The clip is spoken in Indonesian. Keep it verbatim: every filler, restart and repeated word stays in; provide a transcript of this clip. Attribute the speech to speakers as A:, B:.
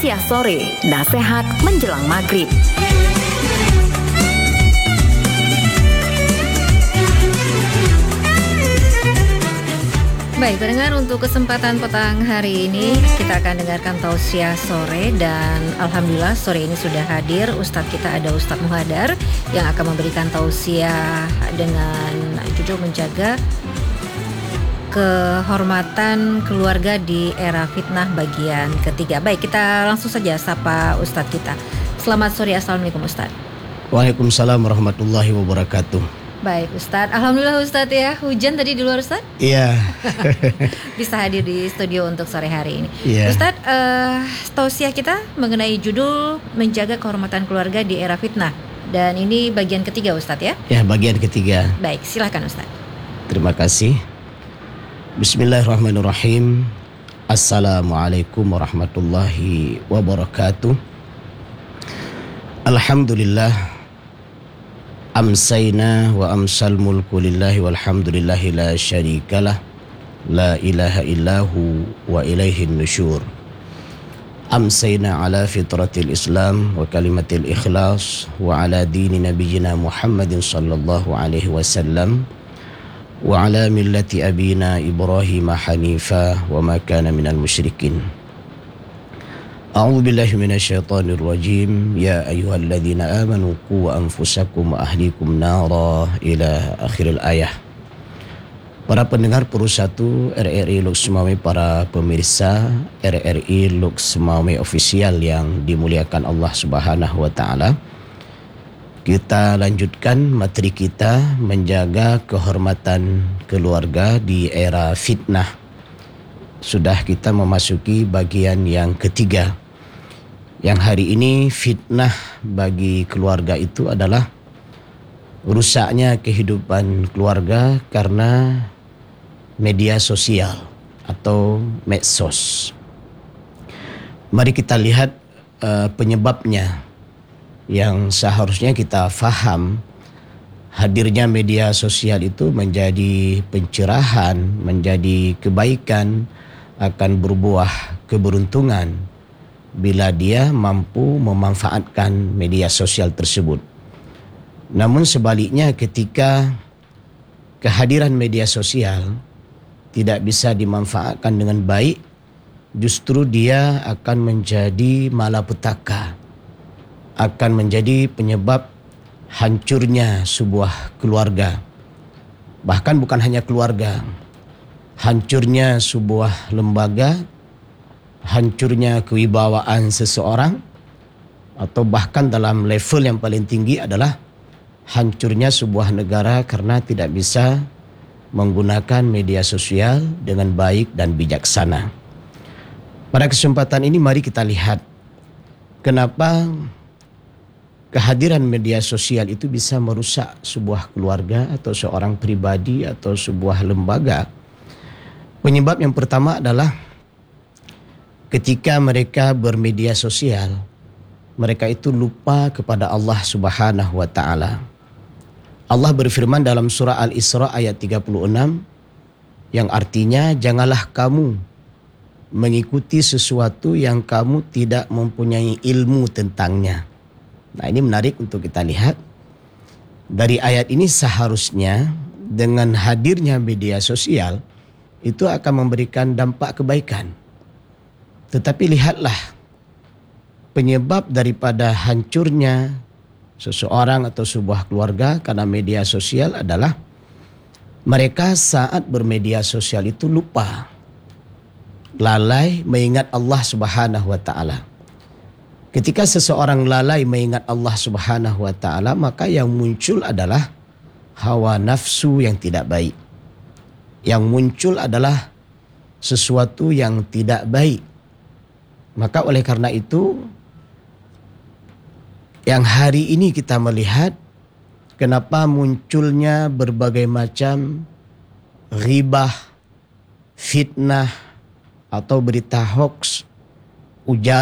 A: Tausiah Sore, nasihat menjelang maghrib.
B: Baik, pendengar, untuk kesempatan petang hari ini kita akan dengarkan Tausiah Sore, dan alhamdulillah sore ini sudah hadir Ustadz kita, ada Ustadz Muhadar yang akan memberikan tausiah dengan judul menjaga kehormatan keluarga di era fitnah bagian ketiga. Baik, kita langsung saja sapa Ustadz kita. Selamat sore, Assalamualaikum Ustadz.
C: Waalaikumsalam warahmatullahi wabarakatuh.
B: Baik Ustadz, alhamdulillah Ustadz ya, hujan tadi di luar Ustadz?
C: Iya.
B: Bisa hadir di studio untuk sore hari ini.
C: Iya.
B: Ustadz, uh, tausiah kita mengenai judul menjaga kehormatan keluarga di era fitnah. Dan ini bagian ketiga Ustadz ya?
C: Ya, bagian ketiga.
B: Baik, silakan Ustadz.
C: Terima kasih. Bismillahirrahmanirrahim. Assalamualaikum warahmatullahi wabarakatuh. Alhamdulillah. Amsayna wa amsal mulku lillahi walhamdulillahi la syarikalah, la ilaha illahu wa ilaihin nusyur. Amsayna ala fitratil islam wa kalimatil ikhlas wa ala dini nabiyina Muhammadin sallallahu alaihi wasallam wa ala millati abina Ibrahim hanifa wa ma kana minal musyrikin. A'udzu billahi minasyaitonir rajim. Ya ayyuhalladzina amanu qu anfusakum wa ahlikum nara ila akhiril ayah. Para pendengar Purus satu R R I Lux Mawai, para pemirsa R R I Lux Mawai official yang dimuliakan Allah Subhanahu wa taala. Kita lanjutkan materi kita menjaga kehormatan keluarga di era fitnah. Sudah kita memasuki bagian yang ketiga. Yang hari ini fitnah bagi keluarga itu adalah rusaknya kehidupan keluarga karena media sosial atau medsos. Mari kita lihat uh, penyebabnya yang seharusnya kita faham. Hadirnya media sosial itu menjadi pencerahan, menjadi kebaikan, akan berbuah keberuntungan bila dia mampu memanfaatkan media sosial tersebut. Namun sebaliknya, ketika kehadiran media sosial tidak bisa dimanfaatkan dengan baik, justru dia akan menjadi malapetaka, akan menjadi penyebab hancurnya sebuah keluarga. Bahkan bukan hanya keluarga, hancurnya sebuah lembaga, hancurnya kewibawaan seseorang, atau bahkan dalam level yang paling tinggi adalah hancurnya sebuah negara karena tidak bisa menggunakan media sosial dengan baik dan bijaksana. Pada kesempatan ini mari kita lihat kenapa kehadiran media sosial itu bisa merusak sebuah keluarga atau seorang pribadi atau sebuah lembaga. Penyebab yang pertama adalah ketika mereka bermedia sosial, mereka itu lupa kepada Allah Subhanahu wa taala. Allah berfirman dalam surah Al-Isra ayat tiga puluh enam yang artinya, janganlah kamu mengikuti sesuatu yang kamu tidak mempunyai ilmu tentangnya. Nah, ini menarik untuk kita lihat. Dari ayat ini seharusnya dengan hadirnya media sosial itu akan memberikan dampak kebaikan. Tetapi lihatlah penyebab daripada hancurnya seseorang atau sebuah keluarga karena media sosial adalah mereka saat bermedia sosial itu lupa, lalai mengingat Allah Subhanahu wa taala. Ketika seseorang lalai mengingat Allah Subhanahu wa taala, maka yang muncul adalah hawa nafsu yang tidak baik. Yang muncul adalah sesuatu yang tidak baik. Maka oleh karena itu, yang hari ini kita melihat kenapa munculnya berbagai macam ghibah, fitnah, atau berita hoax, ujaran